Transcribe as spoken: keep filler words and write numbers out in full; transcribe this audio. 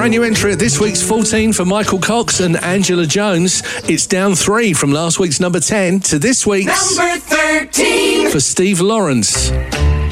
brand new entry at this week's fourteen for Michael Cox and Angela Jones. It's down three from last week's number ten to this week's number thirteen for Steve Lawrence.